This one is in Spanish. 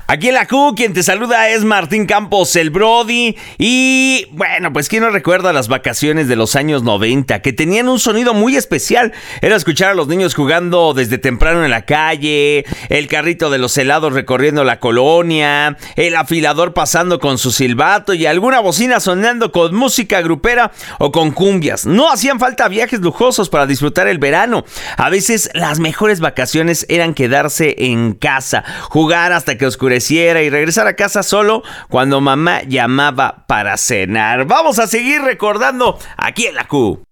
Aquí en la Q, quien te saluda es Martín Campos, el Brody. Y bueno, pues quién no recuerda las vacaciones de los años 90, que tenían un sonido muy especial. Era escuchar a los niños jugando desde temprano en la calle, el carrito de los helados recorriendo la colonia, el afilador pasando con su silbato y alguna bocina sonando con música grupera o con cumbias. No hacían falta viajes lujosos para disfrutar el verano. A veces las mejores vacaciones eran quedarse en casa, jugar hasta que oscureciera y regresar a casa solo cuando mamá llamaba para cenar. Vamos a seguir recordando aquí en la Q.